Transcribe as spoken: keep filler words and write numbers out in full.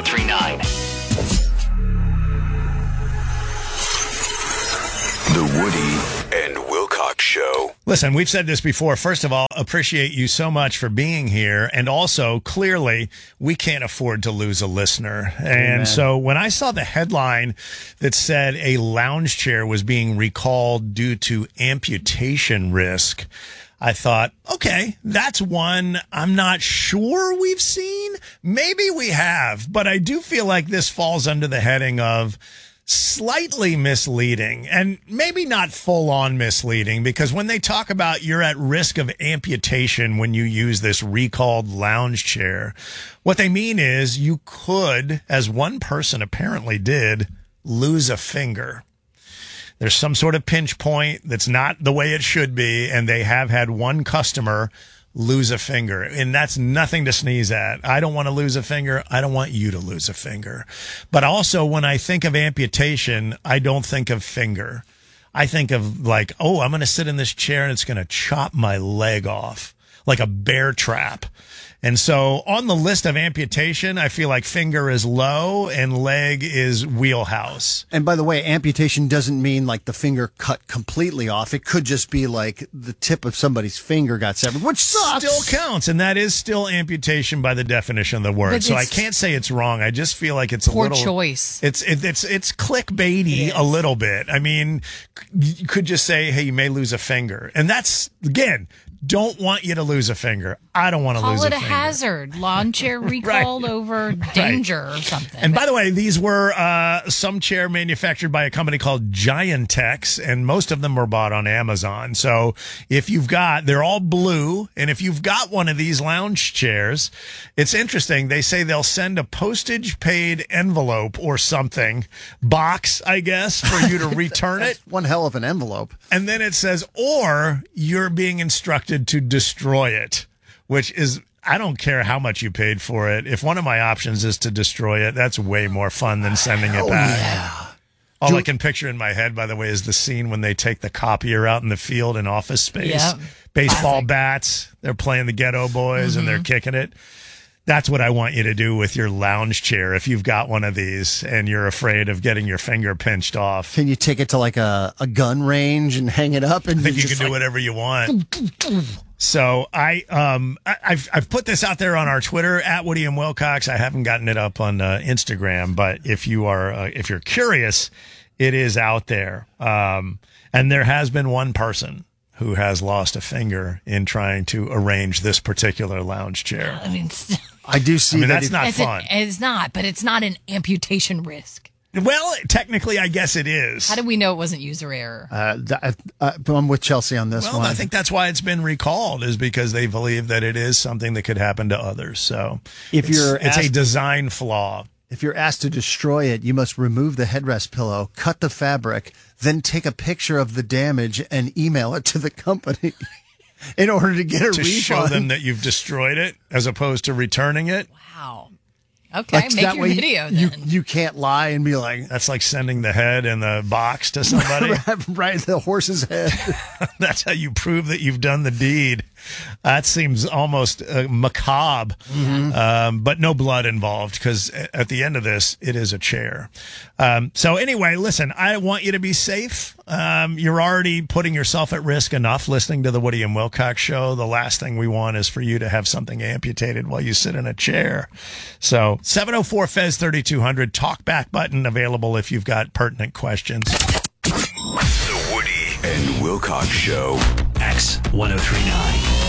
oh three point nine. The Woody and Wilcox Show. Listen, we've said this before. First of all, appreciate you so much for being here. And also, clearly, we can't afford to lose a listener. And Amen. So when I saw the headline that said a lounge chair was being recalled due to amputation risk, I thought, okay, that's one I'm not sure we've seen. Maybe we have, but I do feel like this falls under the heading of slightly misleading, and maybe not full-on misleading, because when they talk about you're at risk of amputation when you use this recalled lounge chair, what they mean is you could, as one person apparently did, lose a finger. There's some sort of pinch point that's not the way it should be, and they have had one customer lose a finger, and that's nothing to sneeze at. I don't want to lose a finger. I don't want you to lose a finger. But also, when I think of amputation, I don't think of finger. I think of like, oh, I'm going to sit in this chair and it's going to chop my leg off like a bear trap. And so on the list of amputation, I feel like finger is low and leg is wheelhouse. And by the way, amputation doesn't mean like the finger cut completely off. It could just be like the tip of somebody's finger got severed, which sucks. Still counts, and that is still amputation by the definition of the word. But so I it's- can't say it's wrong. I just feel like it's a Poor little choice. It's it, it's it's clickbaity It a is. little bit. I mean, you could just say, "Hey, you may lose a finger," and that's again. Don't want you to lose a finger. I don't want to Call lose it a a finger. hazard. Lawn chair recalled over danger or something. And by the way, these were uh, some chair manufactured by a company called Giantex, and most of them were bought on Amazon. So if you've got, they're all blue, and if you've got one of these lounge chairs, it's interesting. They say they'll send a postage paid envelope or something, box, I guess, for you to return it. One hell of an envelope. And then it says, or you're being instructed to destroy it, which is, I don't care how much you paid for it. If one of my options is to destroy it, that's way more fun than sending it back. Yeah. All I can picture in my head, by the way, is the scene when they take the copier out in the field in Office Space. Yep. Baseball Classic. bats. They're playing the Ghetto Boys Mm-hmm. and they're kicking it. That's what I want you to do with your lounge chair if you've got one of these and you're afraid of getting your finger pinched off. Can you take it to like a, a gun range and hang it up? And I think you just can do like- whatever you want. So I, um, I, I've, I've put this out there on our Twitter at Woody and Wilcox. I haven't gotten it up on uh, Instagram, but if you are, uh, if you're curious, it is out there. Um, and there has been one person who has lost a finger in trying to arrange this particular lounge chair. I mean, it's, I do see I mean, that. that's if- not it's, a- fun. it's not, but it's not an amputation risk. Well, technically, I guess it is. How do we know it wasn't user error? Uh, th- uh, I'm with Chelsea on this Well, one. I think that's why it's been recalled, is because they believe that it is something that could happen to others. So If it's, you're it's a asked- design flaw. If you're asked to destroy it, you must remove the headrest pillow, cut the fabric, then take a picture of the damage and email it to the company in order to get a To refund. show them that you've destroyed it as opposed to returning it. Wow. Okay, Like, make that your way video you, then. you can't lie and be like, That's like sending the head in the box to somebody. right, the horse's head. That's how you prove that you've done the deed. That seems almost uh, macabre, um, but no blood involved, because at the end of this, it is a chair. Um, so anyway, listen, I want you to be safe. Um, you're already putting yourself at risk enough listening to the Woody and Wilcox show. The last thing we want is for you to have something amputated while you sit in a chair. So seven oh four F E Z thirty-two hundred, talk back button available if you've got pertinent questions. The Woody and Wilcox Show. X one oh three point nine.